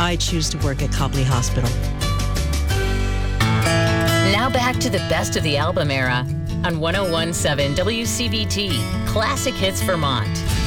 I choose to work at Copley Hospital. Now back to the best of the album era on 1017 WCVT Classic Hits Vermont.